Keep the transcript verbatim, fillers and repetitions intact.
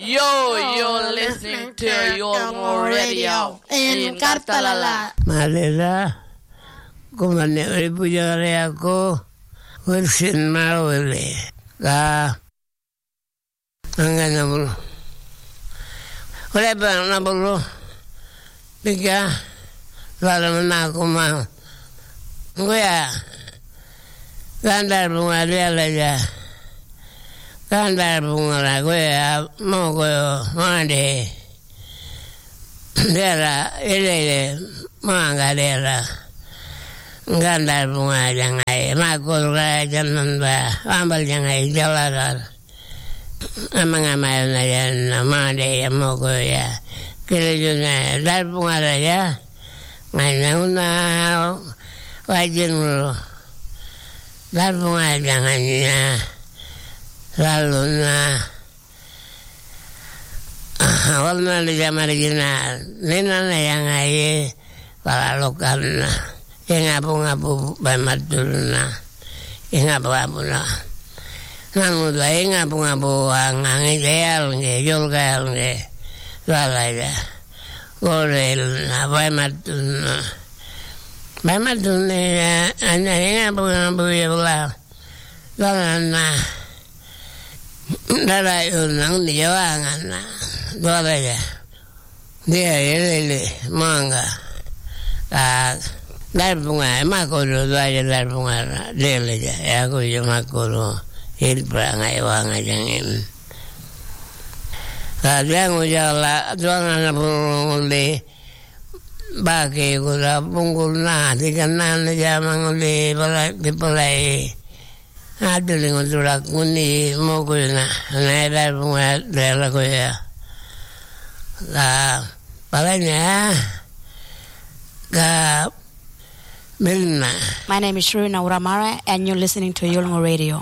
Yo, you're listening to Yolngu Radio in Kartalala. Malela, kumane pujare ako, ursin mawele. Ka, angana bulu. Oleh bang bulu, tiga, lalu menaku mau. Gua, gandar bunga dia aja. Gandar bunga lah gue ya mau gue mandi dia lah ini mau nggak dia lah gandar bunga jangan makul kayak jangan bah ambil jangan jalan emang amal aja nama dia mau gue ya kira juga dar bunga aja nggak nggak wajib lu dar bunga jangannya lalu na awal na di zaman original nina na yang aye para lokal na yang ngapu-ngapu bamatul na yang ngapu-ngapu na namun lah yang ngapu-ngapu ang angin kayal nge jol kayal nge lala ya gorel na bamatul na bamatul na anya yang ngapu-ngapu ya pula lala na Nara yunang dijawangan na dua aja dia ini mangga tak dar bunga makoro dua aja dar bunga dia aja ya aku cuma makoro ini perangai wang aja ini kadang ujala tuangan punguli bagi gula pungul na dikanan jaman uli pelai pelai ada dengan surat kuning mau kau na, naik bunga daerah kau ya, lah, palanya, kah, Milna. My name is Shirina Uramara, and you're listening to Yolngu Radio.